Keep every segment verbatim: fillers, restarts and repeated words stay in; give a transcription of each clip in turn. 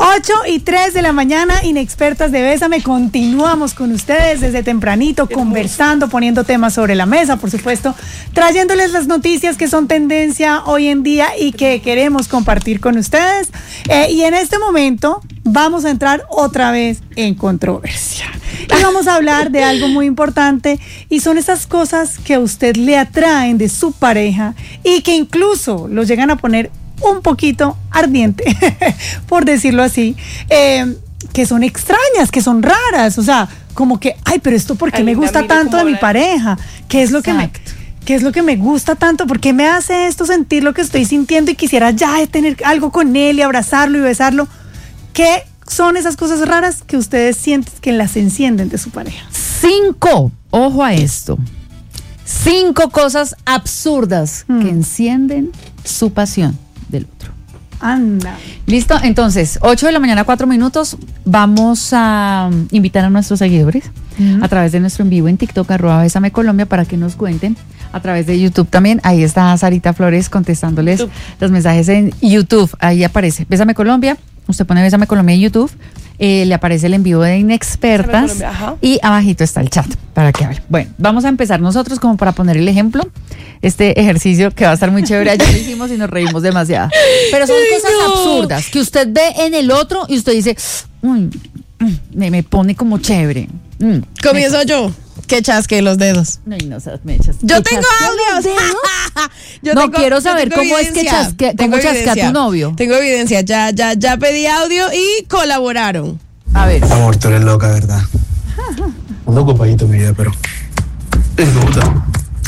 ocho y tres de la mañana, inexpertas de Bésame. Continuamos con ustedes desde tempranito, conversando, poniendo temas sobre la mesa, por supuesto, trayéndoles las noticias que son tendencia hoy en día y que queremos compartir con ustedes. Eh, y en este momento vamos a entrar otra vez en controversia. Y vamos a hablar de algo muy importante, y son esas cosas que a usted le atraen de su pareja y que incluso lo llegan a poner un poquito ardiente, por decirlo así, eh, que son extrañas, que son raras, o sea, como que, ay, pero esto ¿por qué ay, me gusta tanto de mi pareja? ¿Qué es lo que me, qué es lo que me gusta tanto? ¿Por qué me hace esto sentir lo que estoy sintiendo y quisiera ya tener algo con él y abrazarlo y besarlo? ¿Qué son esas cosas raras que ustedes sienten que las encienden de su pareja? Cinco, ojo a esto, cinco cosas absurdas mm. que encienden su pasión del otro. Anda. Listo, entonces, ocho de la mañana, cuatro minutos, vamos a invitar a nuestros seguidores uh-huh. a través de nuestro en vivo en TikTok, arroba Bésame Colombia, para que nos cuenten, a través de YouTube también, ahí está Sarita Flores contestándoles YouTube. Los mensajes en YouTube, ahí aparece Bésame Colombia, usted pone Bésame Colombia en YouTube, eh, le aparece el en vivo de Inexpertas y abajito está el chat para que hable. Bueno, vamos a empezar nosotros como para poner el ejemplo, este ejercicio que va a estar muy chévere. Ayer lo hicimos y nos reímos demasiado, pero son Ay, cosas no. absurdas que usted ve en el otro y usted dice, uy, me, me pone como chévere. Mm, Comienzo me... yo. Que chasque los dedos. No, no me echas. Yo tengo audios. Yo no tengo, quiero saber cómo evidencia. es que chasque, cómo chasquea tu novio. Tengo evidencia. Ya, ya, ya pedí audio y colaboraron. A ver. Amor, tú eres loca, ¿verdad? Ando ocupadito mi vida, pero me gusta.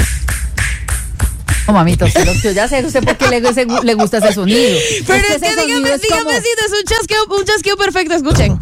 No, mamito, yo ya sé usted por qué le, le gusta ese sonido. Pero es que, es que dígame, dígame como... si no es un chasqueo, un chasqueo perfecto, escuchen.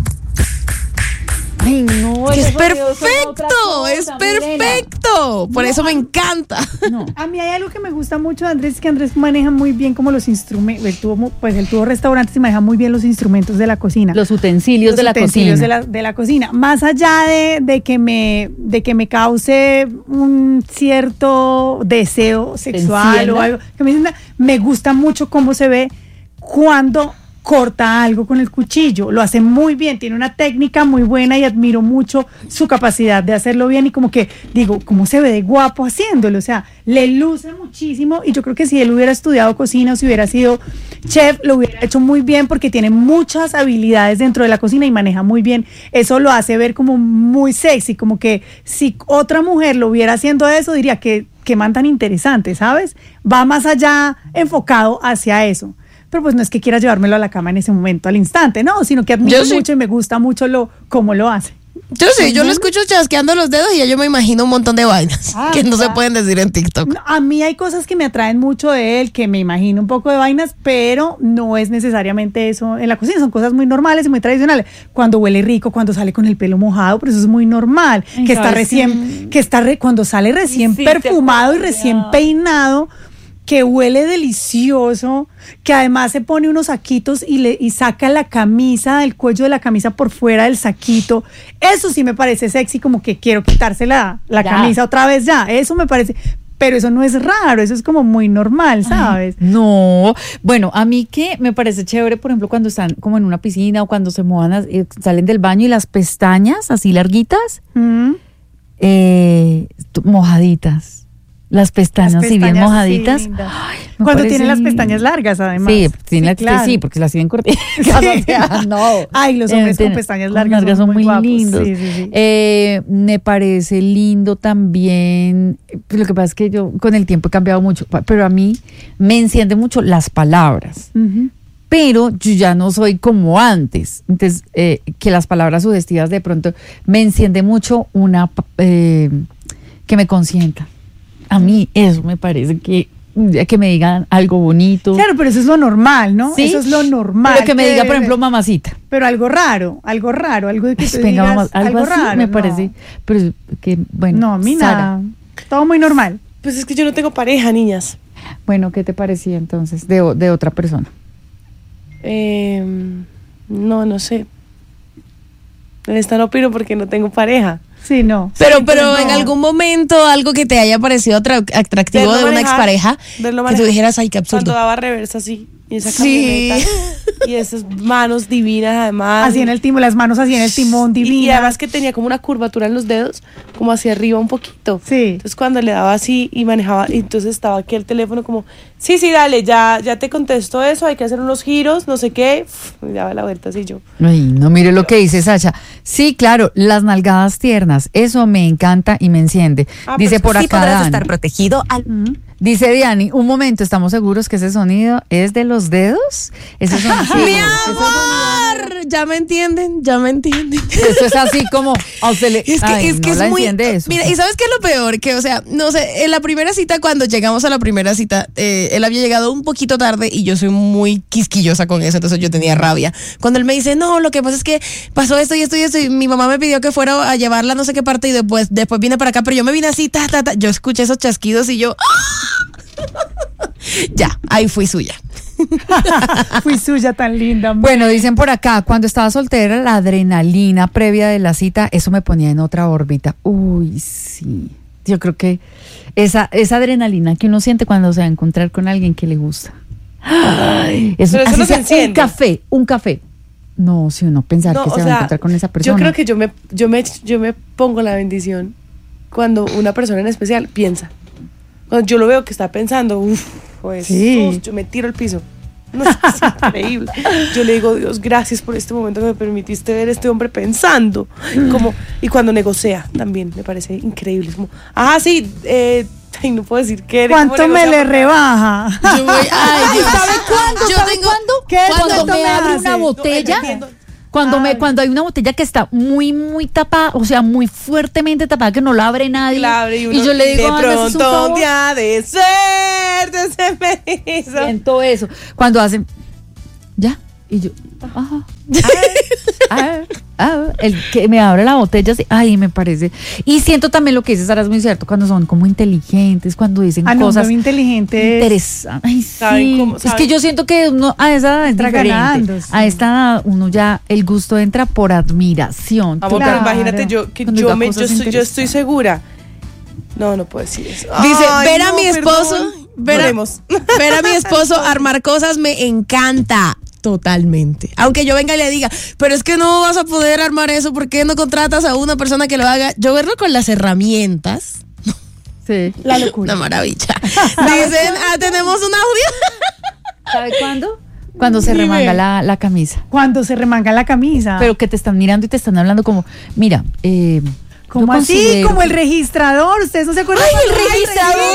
Ay, no, es perfecto, es perfecto. Por eso me encanta. No. A mí hay algo que me gusta mucho de Andrés, que Andrés maneja muy bien como los instrumentos. Él tuvo, pues él tuvo restaurantes y maneja muy bien los instrumentos de la cocina. Los utensilios, los de, utensilios la de la de la cocina. Más allá de, de que me de que me cause un cierto deseo sexual o algo, que me, me gusta mucho cómo se ve cuando corta algo con el cuchillo, lo hace muy bien, tiene una técnica muy buena y admiro mucho su capacidad de hacerlo bien, y como que digo, cómo se ve de guapo haciéndolo, o sea, le luce muchísimo, y yo creo que si él hubiera estudiado cocina o si hubiera sido chef, lo hubiera hecho muy bien, porque tiene muchas habilidades dentro de la cocina y maneja muy bien, eso lo hace ver como muy sexy, como que si otra mujer lo hubiera haciendo eso, diría que, que man tan interesante, ¿sabes? Va más allá, enfocado hacia eso. Pero pues no es que quiera llevármelo a la cama en ese momento, al instante, no, sino que admiro sí. mucho y me gusta mucho lo cómo lo hace. Yo sí, uh-huh. yo lo escucho chasqueando los dedos y ya yo me imagino un montón de vainas ah, que no claro. se pueden decir en TikTok. No, a mí hay cosas que me atraen mucho de él, que me imagino un poco de vainas, pero no es necesariamente eso en la cocina, son cosas muy normales y muy tradicionales. Cuando huele rico, cuando sale con el pelo mojado, pero eso es muy normal. Ay, que está recién, sí. que está re, cuando sale recién sí, perfumado y recién peinado, que huele delicioso, que además se pone unos saquitos y, le, y saca la camisa, el cuello de la camisa por fuera del saquito. Eso sí me parece sexy, como que quiero quitarse la, la camisa otra vez ya. Eso me parece, pero eso no es raro, eso es como muy normal, ¿sabes? Ay, no, bueno, a mí que me parece chévere, por ejemplo, cuando están como en una piscina o cuando se mojan, eh, salen del baño y las pestañas así larguitas, mm. eh, mojaditas. Las pestañas, las pestañas, si bien mojaditas. Sí, Ay, cuando tienen las pestañas largas, además. Sí, tiene sí, claro. sí, porque las tienen cortitas. Sí. O sea, no. Ay, los hombres eh, con pestañas largas, largas son, son muy, muy lindos. Sí, sí, sí. Eh, me parece lindo también. Lo que pasa es que yo con el tiempo he cambiado mucho, pero a mí me enciende mucho las palabras. Uh-huh. Pero yo ya no soy como antes. Entonces, eh, que las palabras sugestivas de pronto me enciende mucho una eh, que me consienta. A mí eso me parece que, que me digan algo bonito. Claro, pero eso es lo normal, ¿no? ¿Sí? Eso es lo normal. Pero que me diga, por ejemplo, mamacita. Pero algo raro, algo raro, algo de que tú Venga, digas, mamá, algo, algo así raro, me no. parece. Pero que, bueno, no, a mí nada. Todo muy normal. Pues es que yo no tengo pareja, niñas. Bueno, ¿qué te parecía entonces de, de otra persona? Eh, no, no sé. En esta no opino porque no tengo pareja. Sí, no. Pero, sí, pero no. en algún momento algo que te haya parecido atra- atractivo de una expareja, que tú dijeras, ay, qué absurdo. Cuando daba reversa, sí. y esa Sí. camioneta y esas manos divinas además. Así en el timón, las manos así en el timón, Y- divina. Y, además que tenía como una curvatura en los dedos, como hacia arriba un poquito. Sí. Entonces cuando le daba así y manejaba, y entonces estaba aquí el teléfono como, sí, sí, dale, ya, ya te contesto eso, hay que hacer unos giros, no sé qué. Uf, y daba la vuelta así yo. Ay, no, mire lo que dice Sacha. Sí, claro, las nalgadas tiernas, eso me encanta y me enciende. Ah, Dice pero por Sí acá podrás Dani. estar protegido al... Dice Diani, un momento, ¿estamos seguros que ese sonido es de los dedos? Ese sonido, sí, ¡Mi ese amor! Ya me entienden, ya me entienden. Eso es así como a usted le- Es que, Ay, es, que no es la muy. entiende eso. Mira, ¿y sabes qué es lo peor? Que, o sea, no sé, en la primera cita, cuando llegamos a la primera cita, eh, él había llegado un poquito tarde y yo soy muy quisquillosa con eso, entonces yo tenía rabia. Cuando él me dice, no, lo que pasa es que pasó esto y esto y esto, y mi mamá me pidió que fuera a llevarla a no sé qué parte y después, después vine para acá, pero yo me vine así, ta, ta, ta. Yo escuché esos chasquidos y yo. Ya, ahí fui suya. Fui suya tan linda. Bueno, dicen por acá, cuando estaba soltera, la adrenalina previa de la cita, eso me ponía en otra órbita. Uy, sí. Yo creo que esa, esa adrenalina que uno siente cuando se va a encontrar con alguien que le gusta. Ay, eso, Pero eso así no se sea, un enciende. café, un café. No, si uno pensar No, que o se va sea, a encontrar con esa persona. Yo creo que yo me, yo me, yo me pongo la bendición cuando una persona en especial piensa. Cuando yo lo veo que está pensando, uff, pues Sí. uf, yo me tiro al piso. No, es, es increíble. Yo le digo, Dios, gracias por este momento que me permitiste ver a este hombre pensando. Como, y cuando negocia también, me parece increíble. Es como, ah, sí, eh, ay, no puedo decir qué. ¿Cuánto me le rebaja? Yo voy, ay, Dios. ¿Sabe cuándo? Yo ¿Sabe tengo- cuándo? ¿Qué Cuando cuánto me me abre hace? una No, botella. entiendo. Cuando me, Ay. cuando hay una botella que está muy, muy tapada, o sea, muy fuertemente tapada, que no la abre nadie. La abre y, uno, y yo le digo, de "Ay, ¿me haces un pronto un favor?". día de suerte se me hizo. Siento eso. Cuando hacen, ya, y yo, ajá. Ah, ah, el que me abre la botella, así, ay, me parece. Y siento también lo que dice Sara, es muy cierto, cuando son como inteligentes, cuando dicen Ah, no, cosas muy inteligente. interesantes. Ay, Saben sí. cómo- Es que saben. yo siento que uno a esa edad es Entra diferente. ganando, sí. A esta edad uno ya, el gusto entra por admiración. Amor, Claro. pero imagínate yo que Cuando yo diga me yo, cosas soy- yo estoy interesantes. segura. No, no puedo decir eso. Dice, Ay, ver a no, mi esposo, perdón. ver a, Veremos. ver a mi esposo armar cosas me encanta. Totalmente. Aunque yo venga y le diga, pero es que no vas a poder armar eso, ¿por qué no contratas a una persona que lo haga? Yo verlo con las herramientas. Sí. La locura. Una maravilla. Dicen, ah, tenemos un audio. ¿Sabe cuándo? Cuando se Dime. remanga la, la camisa. Cuando se remanga la camisa. Pero que te están mirando y te están hablando como, mira, eh, como yo así, considero como el que- registrador. ¿Ustedes no se acuerdan? ¡Ay, el cuando- registrador!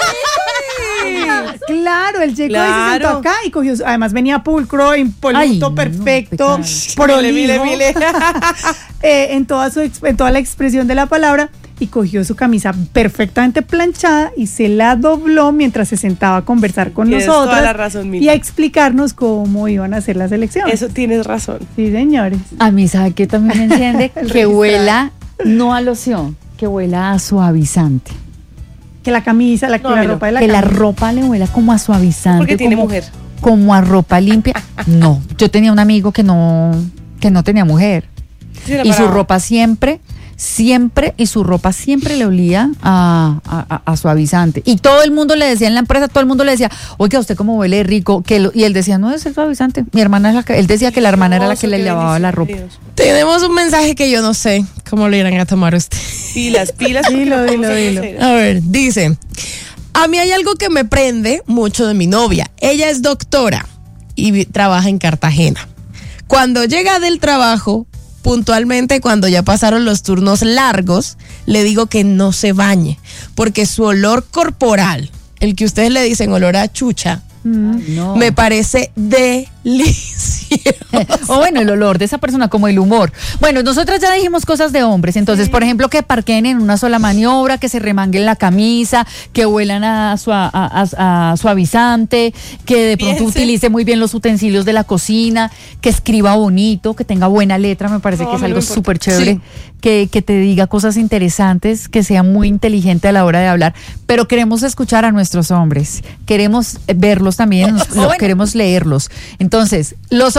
Claro, él llegó y se Claro. sentó acá y cogió, su- además venía pulcro, impoluto, Ay, no, perfecto, pecado. prolijo, Mire, mire, mire. eh, en, toda su, ex- en toda la expresión de la palabra, y cogió su camisa perfectamente planchada y se la dobló mientras se sentaba a conversar con Tienes nosotros toda la razón, Mila. y a explicarnos cómo iban a hacer las elecciones. Eso tienes razón. Sí, señores. A mí, ¿sabe qué también me enciende? El Que registrador. huela, no a loción, que huela a suavizante. Que la camisa, la, que la Dámelo. ropa de la que la camisa. ropa le huela como a suavizante. Porque tiene como, mujer. Como a ropa limpia. No, yo tenía un amigo que no, que no tenía mujer. Sí, la Y su paraba. ropa siempre, siempre, y su ropa siempre le olía a, a- a- a suavizante. Y todo el mundo le decía en la empresa, todo el mundo le decía, oiga, usted cómo huele rico. Que lo- y él decía, no es el suavizante. Mi hermana es la que, él decía que la hermana era la que Hermoso, le qué lavaba la ropa. bendición, Dios. Tenemos un mensaje que yo no sé cómo lo irán a tomar usted. Pilas, pilas. porque Dilo, no podemos dilo, ser dilo. groseras. A ver, dice, a mí hay algo que me prende mucho de mi novia. Ella es doctora y vi- trabaja en Cartagena. Cuando llega del trabajo, puntualmente cuando ya pasaron los turnos largos, le digo que no se bañe, porque su olor corporal, el que ustedes le dicen olor a chucha, No. me parece delicioso. O bueno, el olor de esa persona, como el humor. Bueno, nosotras ya dijimos cosas de hombres. Entonces, por ejemplo, que parqueen en una sola maniobra, que se remanguen la camisa, que huelan a, sua- a- a- a suavizante, que de pronto Piense. utilice muy bien los utensilios de la cocina, que escriba bonito, que tenga buena letra. Me parece No, que es a mí no algo me importa. súper chévere. Sí. Que, que te diga cosas interesantes, que sea muy inteligente a la hora de hablar. Pero queremos escuchar a nuestros hombres. Queremos verlos también, nos- bueno. queremos leerlos. Entonces, los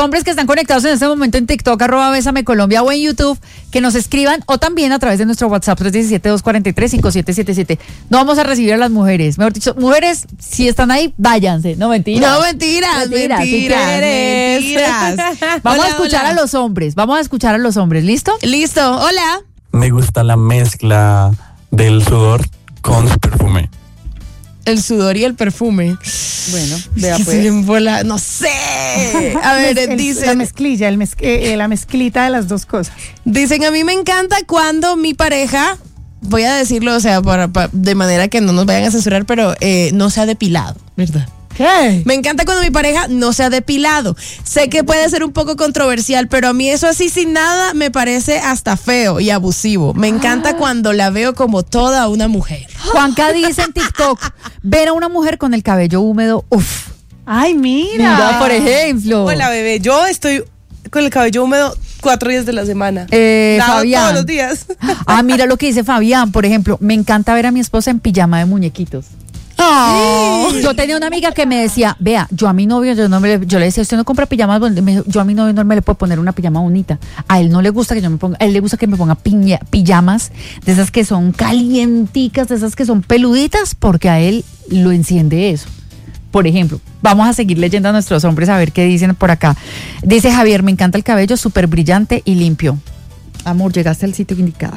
hombres que están conectados en este momento en TikTok, arroba Bésame Colombia, o en YouTube, que nos escriban, o también a través de nuestro WhatsApp tres uno siete, dos cuatro tres, cinco siete siete siete. No vamos a recibir a las mujeres. Mejor dicho, mujeres, si están ahí, váyanse. No, mentiras. No, mentiras, mentiras, mentiras. mentiras. Vamos Hola, a escuchar hola. a los hombres. Vamos a escuchar a los hombres. ¿Listo? Listo, hola. Me gusta la mezcla del sudor con su perfume. El sudor y el perfume. Bueno, vea Que pues. se me fue la- no sé. A ver, El- dicen, la mezclilla, el mezc- eh, la mezclita de las dos cosas. dicen, a mí me encanta cuando mi pareja, voy a decirlo, o sea, para, para- de manera que no nos vayan a censurar, pero eh, no se ha depilado, ¿verdad? ¿Qué? Me encanta cuando mi pareja no se ha depilado. Sé que puede ser un poco controversial, pero a mí eso así sin nada me parece hasta feo y abusivo. Me encanta cuando la veo como toda una mujer. Juanca dice en TikTok, ver a una mujer con el cabello húmedo, uff. Ay, mira. Mira, por ejemplo. Hola, bebé. Yo estoy con el cabello húmedo cuatro días de la semana. Eh, Lavo Fabián. todos los días. Ah, mira lo que dice Fabián, por ejemplo, me encanta ver a mi esposa en pijama de muñequitos. Oh. Yo tenía una amiga que me decía, vea, yo a mi novio, yo no me le, yo le decía, usted no compra pijamas bonitas. Me dijo, yo a mi novio no me le puedo poner una pijama bonita. A él no le gusta que yo me ponga, a él le gusta que me ponga piña- pijamas de esas que son calienticas, de esas que son peluditas, porque a él lo enciende eso. Por ejemplo, vamos a seguir leyendo a nuestros hombres a ver qué dicen por acá. Dice Javier, me encanta el cabello, súper brillante y limpio. Amor, llegaste al sitio indicado.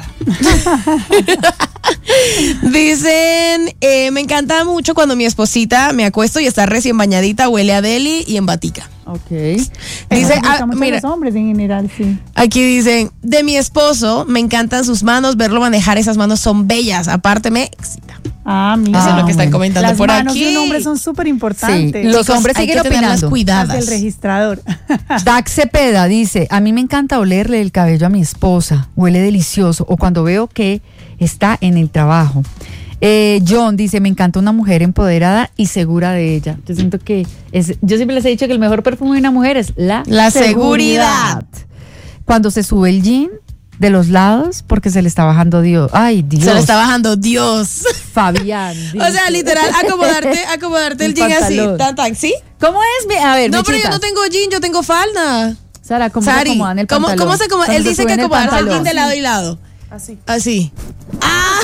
Dicen, eh, me encanta mucho cuando mi esposita me acuesto y está recién bañadita, huele a deli y en batica. Ok. Dice, Nos ah, gusta mucho a mira, los hombres en general, sí. aquí dicen, de mi esposo me encantan sus manos, verlo manejar esas manos son bellas, aparte me excita. Ah, mira. Eso es lo que están bueno. comentando Las por manos aquí. de un hombre son súper importantes. Sí, los Chicos, hombres hay siguen que tenerlas opinando. cuidadas. Las del registrador. Dax Cepeda dice, a mí me encanta olerle el cabello a mi esposa, huele delicioso, o cuando veo que está en el trabajo. Eh, John dice, me encanta una mujer empoderada y segura de ella. Yo siento que, es, yo siempre les he dicho que el mejor perfume de una mujer es la, La seguridad. Cuando se sube el jean de los lados porque se le está bajando Dios. Ay, Dios. Se le está bajando Dios. Fabián. O sea, literal, acomodarte, acomodarte el, El jean así, pantalón. tan, tan, ¿sí? ¿Cómo es? mi- A ver, No, pero yo Mechitas. no tengo jean, yo tengo falda. Sara, ¿cómo se Sari, acomodan el ¿cómo, pantalón? ¿cómo se acomoda? Cuando Él se dice que suben el acomodarse el jean pantalón. de lado y lado. Así. Así. Ah,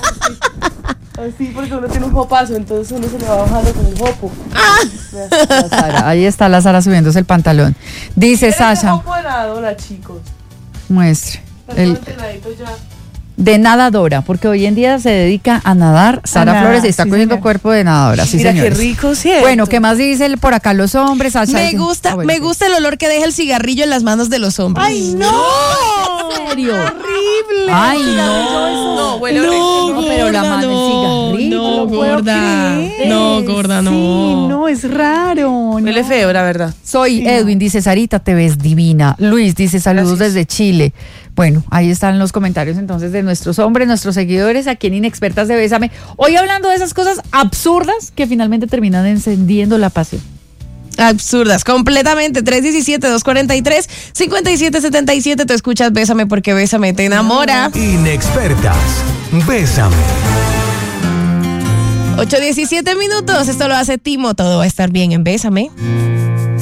Así porque uno tiene un jopazo, entonces uno se le va bajando con el jopo. La Sara, ahí está la Sara subiéndose el pantalón. Dice ¿Quieres Sasha, un jopo de nadadora, chicos? muestre. Está El, todo entrenadito ya. de nadadora, porque hoy en día se dedica a nadar. Sara nadar, Flores está sí, cogiendo señor. cuerpo de nadadora. Sí, Mira qué señores. rico, ¿cierto? Bueno, ¿qué más dicen por acá los hombres? Sasha me dice- gusta, Ah, bueno, me sí. gusta el olor que deja el cigarrillo en las manos de los hombres. ¡Ay, no! ¿En serio? ¡Horrible! Ay, no. No, huele No, horrible. No, pero la mano, el cigarrillo, no, no puedo gorda. creer. No, gorda, no. Sí, no, es raro. Huele no. feo, la verdad. Soy Sí, Edwin, dice Sarita, te ves divina. Luis dice saludos Gracias. desde Chile. Bueno, ahí están los comentarios entonces de nuestros hombres, nuestros seguidores aquí en Inexpertas de Bésame. Hoy hablando de esas cosas absurdas que finalmente terminan encendiendo la pasión. Absurdas, completamente. tres uno siete, dos cuatro tres, cinco siete siete siete. Tú escuchas Bésame porque Bésame te enamora. Inexpertas. Bésame. ocho diecisiete minutos. Esto lo hace Timo. Todo va a estar bien en Bésame.